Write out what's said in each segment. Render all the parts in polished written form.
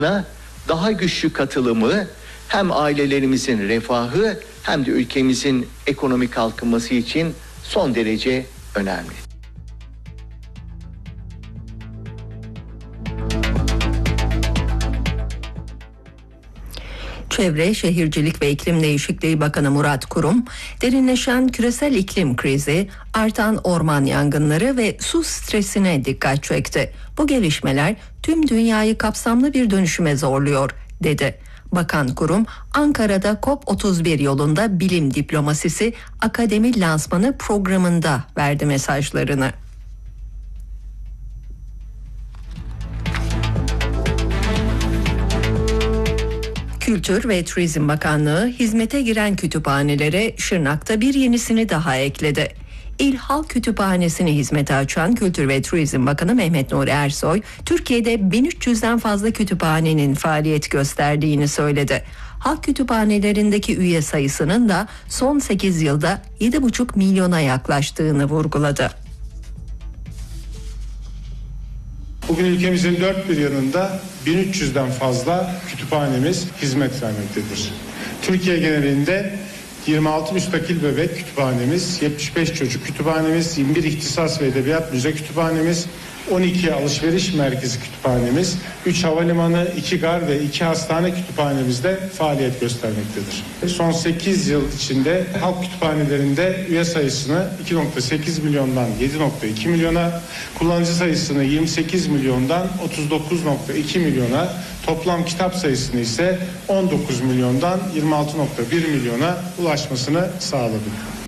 daha güçlü katılımı hem ailelerimizin refahı hem de ülkemizin ekonomik kalkınması için son derece önemli. Çevre, Şehircilik ve İklim Değişikliği Bakanı Murat Kurum, derinleşen küresel iklim krizi, artan orman yangınları ve su stresine dikkat çekti. Bu gelişmeler tüm dünyayı kapsamlı bir dönüşüme zorluyor, dedi. Bakan Kurum, Ankara'da COP31 yolunda bilim diplomasisi akademi lansmanı programında verdi mesajlarını. Kültür ve Turizm Bakanlığı hizmete giren kütüphanelere Şırnak'ta bir yenisini daha ekledi. İl Halk Kütüphanesi'ni hizmete açan Kültür ve Turizm Bakanı Mehmet Nuri Ersoy, Türkiye'de 1300'den fazla kütüphanenin faaliyet gösterdiğini söyledi. Halk kütüphanelerindeki üye sayısının da son 8 yılda 7,5 milyona yaklaştığını vurguladı. Bugün ülkemizin dört bir yanında 1300'den fazla kütüphanemiz hizmet vermektedir. Türkiye genelinde 26 müstakil bebek kütüphanemiz, 75 çocuk kütüphanemiz, 21 ihtisas ve edebiyat müze kütüphanemiz, 12 alışveriş merkezi kütüphanemiz, 3 havalimanı, 2 gar ve 2 hastane kütüphanemizde faaliyet göstermektedir. Son 8 yıl içinde halk kütüphanelerinde üye sayısını 2,8 milyondan 7,2 milyona, kullanıcı sayısını 28 milyondan 39,2 milyona, toplam kitap sayısını ise 19 milyondan 26,1 milyona ulaşmasını sağladık.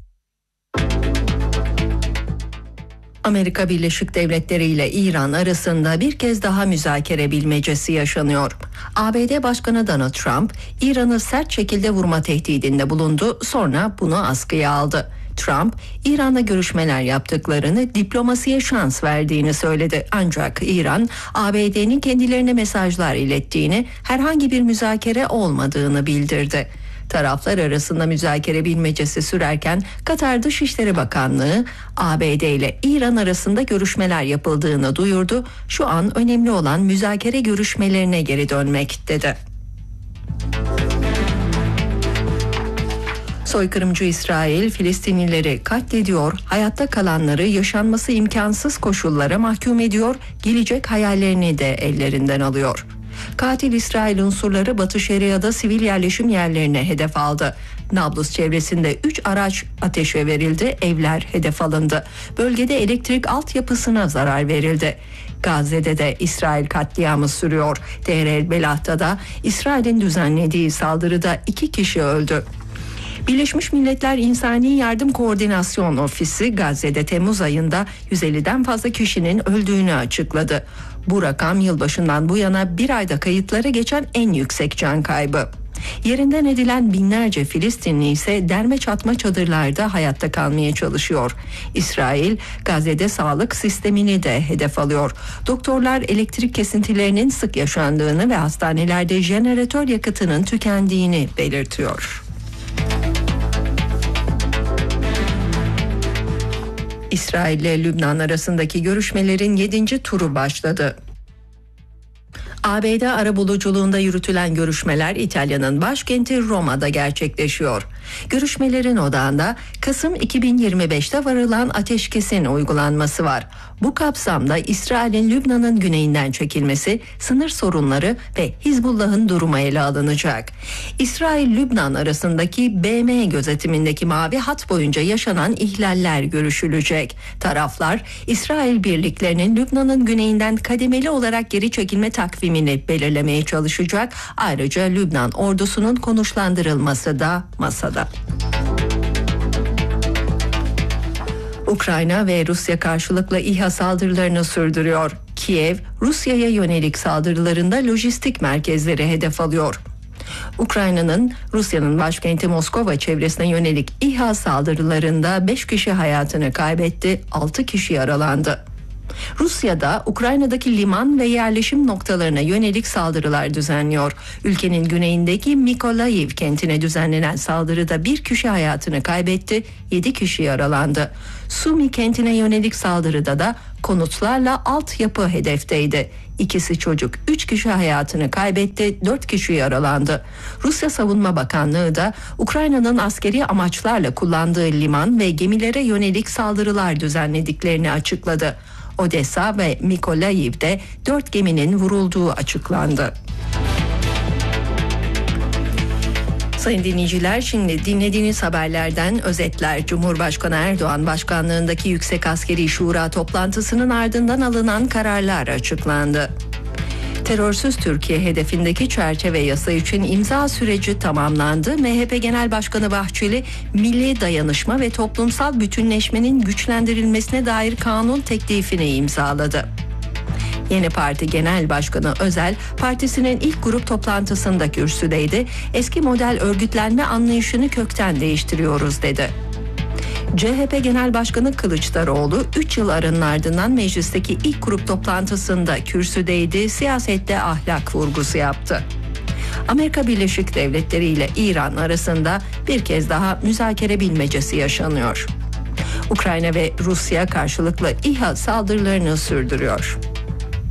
Amerika Birleşik Devletleri ile İran arasında bir kez daha müzakere bilmecesi yaşanıyor. ABD Başkanı Donald Trump, İran'ı sert şekilde vurma tehdidinde bulundu, sonra bunu askıya aldı. Trump, İran'la görüşmeler yaptıklarını, diplomasiye şans verdiğini söyledi. Ancak İran, ABD'nin kendilerine mesajlar ilettiğini, herhangi bir müzakere olmadığını bildirdi. Taraflar arasında müzakere bilmecesi sürerken Katar Dışişleri Bakanlığı ABD ile İran arasında görüşmeler yapıldığını duyurdu. Şu an önemli olan müzakere görüşmelerine geri dönmek, dedi. Soykırımcı İsrail, Filistinlileri katlediyor, hayatta kalanları yaşanması imkansız koşullara mahkum ediyor, gelecek hayallerini de ellerinden alıyor. Katil İsrail unsurları Batı Şeria'da sivil yerleşim yerlerine hedef aldı. Nablus çevresinde 3 araç ateşe verildi, evler hedef alındı. Bölgede elektrik altyapısına zarar verildi. Gazze'de de İsrail katliamı sürüyor. Deir el Belah'ta da İsrail'in düzenlediği saldırıda 2 kişi öldü. Birleşmiş Milletler İnsani Yardım Koordinasyon Ofisi Gazze'de Temmuz ayında 150'den fazla kişinin öldüğünü açıkladı. Bu rakam yılbaşından bu yana bir ayda kayıtlara geçen en yüksek can kaybı. Yerinden edilen binlerce Filistinli ise derme çatma çadırlarda hayatta kalmaya çalışıyor. İsrail, Gazze'de sağlık sistemini de hedef alıyor. Doktorlar elektrik kesintilerinin sık yaşandığını ve hastanelerde jeneratör yakıtının tükendiğini belirtiyor. İsrail ile Lübnan arasındaki görüşmelerin 7. turu başladı. ABD arabuluculuğunda yürütülen görüşmeler İtalya'nın başkenti Roma'da gerçekleşiyor. Görüşmelerin odağında Kasım 2025'te varılan ateşkesin uygulanması var. Bu kapsamda İsrail'in Lübnan'ın güneyinden çekilmesi, sınır sorunları ve Hizbullah'ın durumu ele alınacak. İsrail-Lübnan arasındaki BM gözetimindeki mavi hat boyunca yaşanan ihlaller görüşülecek. Taraflar, İsrail birliklerinin Lübnan'ın güneyinden kademeli olarak geri çekilme takvimini belirlemeye çalışacak. Ayrıca Lübnan ordusunun konuşlandırılması da masada. Ukrayna ve Rusya karşılıklı İHA saldırılarını sürdürüyor. Kiev, Rusya'ya yönelik saldırılarında lojistik merkezleri hedef alıyor. Ukrayna'nın Rusya'nın başkenti Moskova çevresine yönelik İHA saldırılarında 5 kişi hayatını kaybetti, 6 kişi yaralandı. Rusya'da Ukrayna'daki liman ve yerleşim noktalarına yönelik saldırılar düzenliyor. Ülkenin güneyindeki Mykolaiv kentine düzenlenen saldırıda 1 kişi hayatını kaybetti, 7 kişi yaralandı. Sumi kentine yönelik saldırıda da konutlarla altyapı hedefteydi. İkisi çocuk, 3 kişi hayatını kaybetti, 4 kişi yaralandı. Rusya Savunma Bakanlığı da Ukrayna'nın askeri amaçlarla kullandığı liman ve gemilere yönelik saldırılar düzenlediklerini açıkladı. Odessa ve Mykolaiev'de 4 geminin vurulduğu açıklandı. Sayın dinleyiciler, şimdi dinlediğiniz haberlerden özetler. Cumhurbaşkanı Erdoğan başkanlığındaki Yüksek Askeri Şura toplantısının ardından alınan kararlar açıklandı. Terörsüz Türkiye hedefindeki çerçeve yasa için imza süreci tamamlandı. MHP Genel Başkanı Bahçeli, milli dayanışma ve toplumsal bütünleşmenin güçlendirilmesine dair kanun teklifini imzaladı. Yeni Parti Genel Başkanı Özel, partisinin ilk grup toplantısında kürsüdeydi. Eski model örgütlenme anlayışını kökten değiştiriyoruz dedi. CHP Genel Başkanı Kılıçdaroğlu 3 yıl aranın ardından meclisteki ilk grup toplantısında kürsüdeydi. Siyasette ahlak vurgusu yaptı. Amerika Birleşik Devletleri ile İran arasında bir kez daha müzakere bilmecesi yaşanıyor. Ukrayna ve Rusya karşılıklı İHA saldırılarını sürdürüyor.